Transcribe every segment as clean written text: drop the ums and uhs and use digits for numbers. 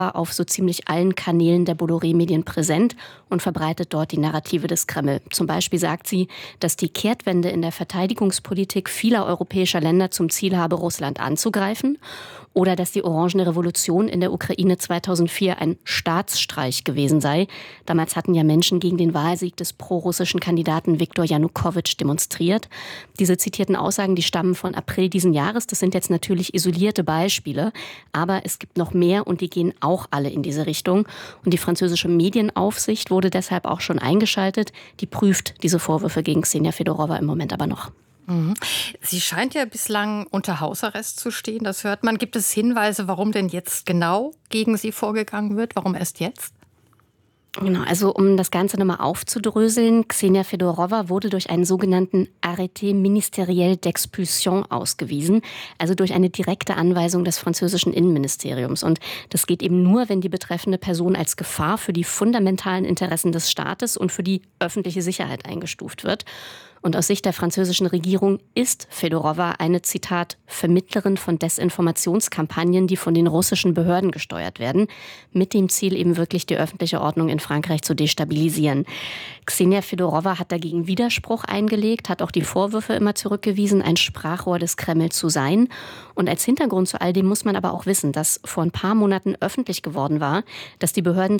auf so ziemlich allen Kanälen der Bolloré-Medien präsent und verbreitet dort die Narrative des Kreml. Zum Beispiel sagt sie, dass die Kehrtwende in der Verteidigungspolitik vieler europäischer Länder zum Ziel habe, Russland anzugreifen, oder dass die Orangene Revolution in der Ukraine 2004 ein Staatsstreich gewesen sei. Damals hatten ja Menschen gegen den Wahlsieg des prorussischen Kandidaten Viktor Janukowitsch demonstriert. Diese zitierten Aussagen, die stammen von April diesen Jahres. Das sind jetzt natürlich isolierte Beispiele, aber es gibt noch mehr und die gehen auch alle in diese Richtung. Und die französische Medienaufsicht wurde deshalb auch schon eingeschaltet. Die prüft diese Vorwürfe gegen Ksenia Fedorova im Moment aber noch. Sie scheint ja bislang unter Hausarrest zu stehen, das hört man. Gibt es Hinweise, warum denn jetzt genau gegen sie vorgegangen wird? Warum erst jetzt? Genau, also um das Ganze nochmal aufzudröseln, Ksenia Fedorova wurde durch einen sogenannten Arrêté ministériel d'expulsion ausgewiesen, also durch eine direkte Anweisung des französischen Innenministeriums. Und das geht eben nur, wenn die betreffende Person als Gefahr für die fundamentalen Interessen des Staates und für die öffentliche Sicherheit eingestuft wird. Und aus Sicht der französischen Regierung ist Fedorova eine, Zitat, Vermittlerin von Desinformationskampagnen, die von den russischen Behörden gesteuert werden, mit dem Ziel eben wirklich die öffentliche Ordnung in Frankreich zu destabilisieren. Ksenia Fedorova hat dagegen Widerspruch eingelegt, hat auch die Vorwürfe immer zurückgewiesen, ein Sprachrohr des Kreml zu sein. Und als Hintergrund zu all dem muss man aber auch wissen, dass vor ein paar Monaten öffentlich geworden war, dass die Behörden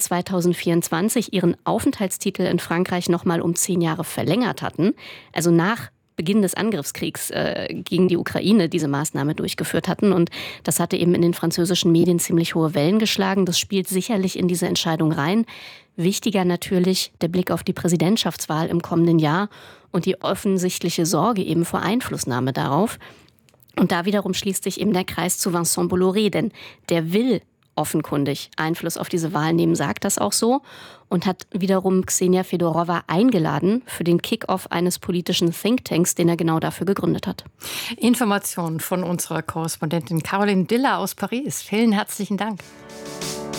2024 ihren Aufenthaltstitel in Frankreich nochmal um 10 Jahre verlängert hatten. Also nach Beginn des Angriffskriegs gegen die Ukraine diese Maßnahme durchgeführt hatten. Und das hatte eben in den französischen Medien ziemlich hohe Wellen geschlagen. Das spielt sicherlich in diese Entscheidung rein. Wichtiger natürlich der Blick auf die Präsidentschaftswahl im kommenden Jahr und die offensichtliche Sorge eben vor Einflussnahme darauf. Und da wiederum schließt sich eben der Kreis zu Vincent Bolloré, denn der will offenkundig Einfluss auf diese Wahl nehmen, sagt das auch so, und hat wiederum Ksenia Fedorova eingeladen für den Kick-off eines politischen Thinktanks, den er genau dafür gegründet hat. Informationen von unserer Korrespondentin Caroline Diller aus Paris. Vielen herzlichen Dank.